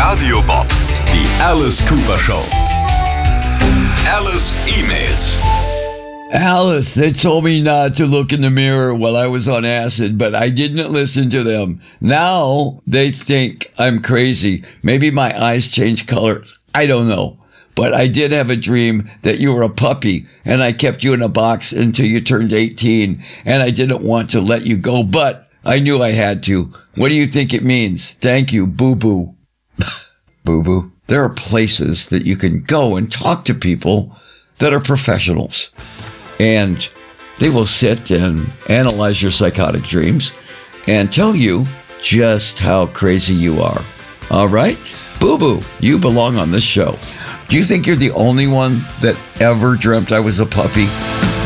Radio Bob, die Alice Cooper Show. Alice emails. Alice, they told me not to look in the mirror while I was on acid, but I didn't listen to them. Now they think I'm crazy. Maybe my eyes change colors. I don't know. But I did have a dream that you were a puppy, and I kept you in a box until you turned 18, and I didn't want to let you go, but I knew I had to. What do you think it means? Thank you, boo-boo. Boo-boo. There are places that you can go and talk to people that are professionals, and they will sit and analyze your psychotic dreams and tell you just how crazy you are. All right? Boo-boo, you belong on this show. Do you think you're the only one that ever dreamt I was a puppy?